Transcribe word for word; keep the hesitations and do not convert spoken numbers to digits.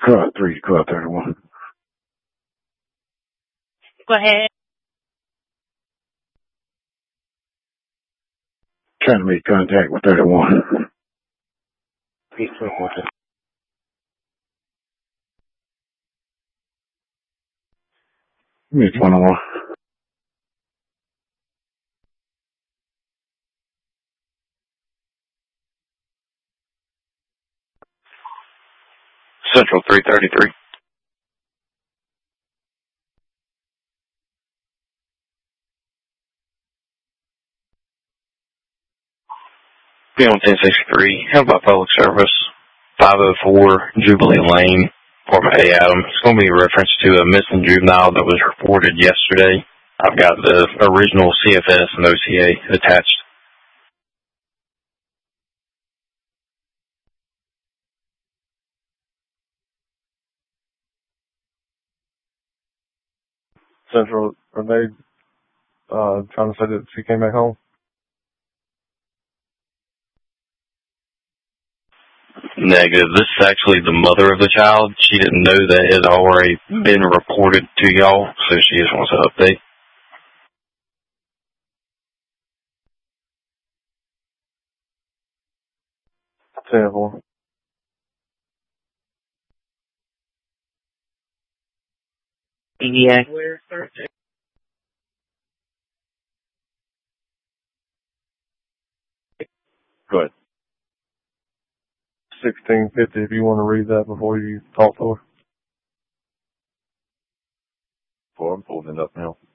Car three, car thirty-one. Go ahead. Trying to make contact with thirty-one. Peace, reporter. Me twenty-one. Central three thirty-three. Be on ten sixty-three. How about public service? five oh four Jubilee Lane, Fort A. Adams. It's going to be a reference to a missing juvenile that was reported yesterday. I've got the original C F S and O C A attached. Central, are they uh, trying to say that she came back home? Negative. This is actually the mother of the child. She didn't know that it had already been reported to y'all, so she just wants to update. ten four. Yeah. Go ahead. sixteen fifty, if you want to read that before you talk to her. Four, I'm pulling it up now.